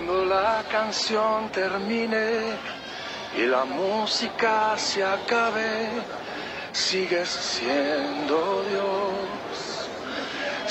Cuando la canción termine y la música se acabe, sigues siendo Dios.